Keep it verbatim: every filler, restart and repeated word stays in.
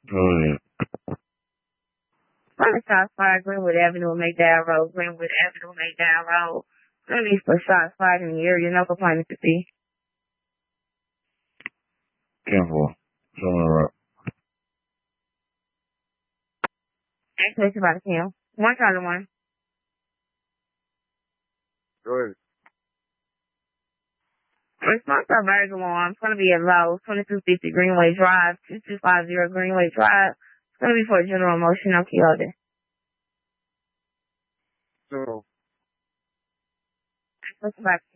Oh, yeah. Front South Fire, Greenwood Avenue, McDowell Road, Greenwood Avenue, McDowell Road. Release for shots fired in the area, no complaints to see. Careful. Something right. Actually, it's about to kill. One Charlie one. Go ahead. Response to burglar alarm. It's going to be at Lowe's, twenty-two fifty Greenway Drive, two two five zero Greenway Drive. It's going to be for general motion, no key holder. So, What's about